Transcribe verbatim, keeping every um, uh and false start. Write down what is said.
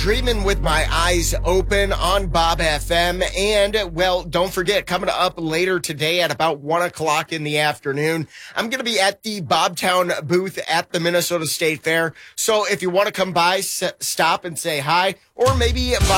Dreaming with My Eyes Open on Bob F M. And, well, don't forget, coming up later today at about one o'clock in the afternoon, I'm going to be at the Bobtown booth at the Minnesota State Fair. So if you want to come by, s- stop and say hi, or maybe Bob